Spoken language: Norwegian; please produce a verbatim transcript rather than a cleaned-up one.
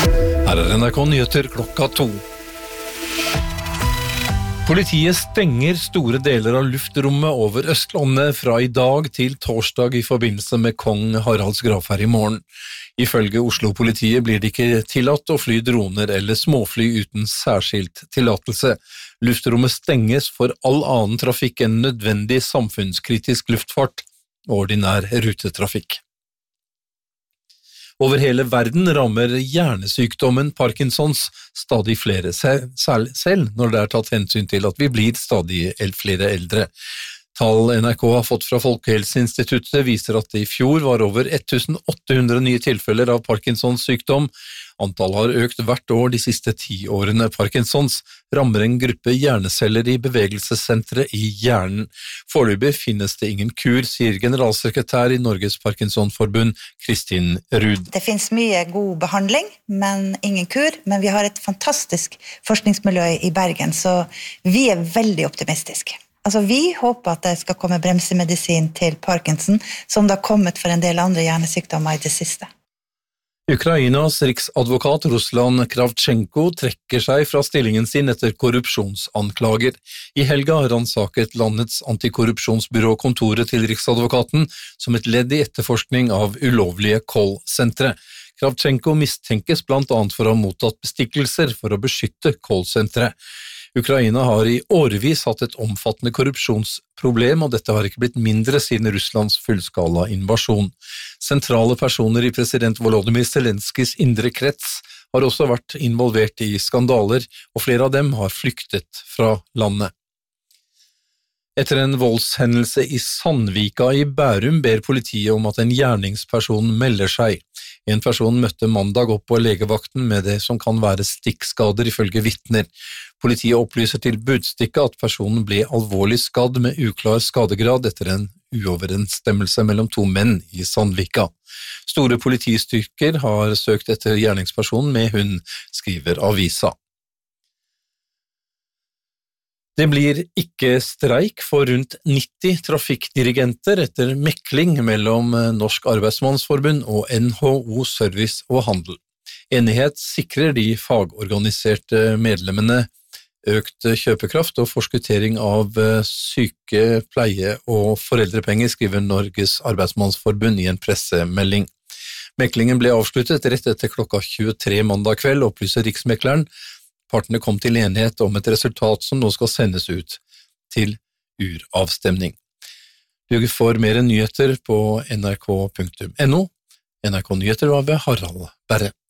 Her er N R K Nyheter klokka to. Politiet stenger store deler av luftrommet over Østlandet fra i dag til torsdag i forbindelse med kong Haralds gravferd i morgen. Ifølge Oslo-politiet blir det ikke tillatt å fly droner eller småfly uten særskilt tillatelse. Luftrommet stenges for all annen trafikk enn nødvendig samfunnskritisk luftfart og ordinær rutetrafikk. Over hele verden rammer hjernesykdommen Parkinsons stadig flere, selv når det er tatt hensyn til at vi blir stadig flere eldre. Tall N R K har fått fra Folkehelseinstituttet viser at det i fjor var over åtte hundre nye tilfeller av Parkinsons sykdom. Antall har økt hvert år de siste ti årene. Parkinsons rammer en gruppe hjerneceller i bevegelsessentret i hjernen. Foreløpig finnes det ingen kur, sier generalsekretær i Norges Parkinsonforbund, Kristin Ruud. Det finnes mye god behandling, men ingen kur, men vi har et fantastisk forskningsmiljø i Bergen, så vi er veldig optimistiske. Altså, vi håper at det skal komme bremsemedisin til Parkinson, som det har kommet for en del andre hjernesykdommer i det siste. Ukrainas riksadvokat Ruslan Kravchenko trekker seg fra stillingen sin etter korrupsjonsanklager. I helga har han saket landets antikorrupsjonsbyrå kontoret til riksadvokaten som et ledd i etterforskning av ulovlige callsentre. Kravchenko mistenkes blant annet for å ha mottatt bestikkelser for å beskytte callsentre. Ukraina har i årevis hatt et omfattende korrupsjonsproblem, og dette har ikke blitt mindre siden Russlands fullskala invasjon. Sentrale personer i president Volodymyr Zelenskys indre krets har også vært involvert i skandaler, og flere av dem har flyktet fra landet. Etter en voldshendelse i Sandvika i Bærum ber politiet om at en gjerningsperson melder seg. En person møtte mandag opp på legevakten med det som kan være stikkskader ifølge vitner. Politiet opplyser til Budstikka at personen ble alvorlig skadd med uklar skadegrad etter en uoverensstemmelse mellom to menn i Sandvika. Store politistyrker har søkt etter gjerningspersonen med hund, skriver avisa. Det blir ikke streik for rundt nitti trafikkdirigenter etter mekling mellom Norsk Arbeidsmannsforbund og N H O Service og Handel. Enighet sikrer de fagorganiserte medlemmene økt kjøpekraft og forskuttering av syke, pleie og foreldrepenger, skriver Norges Arbeidsmannsforbund i en pressemelding. Meklingen ble avsluttet rett etter klokka tjuetre mandag kveld, opplyser Riksmekleren. Partene kom til enighet om et resultat som nå skal sendes ut til uravstemning. Du får mer nyheter på nrk punktum no. N R K Nyheter var ved Harald Berre.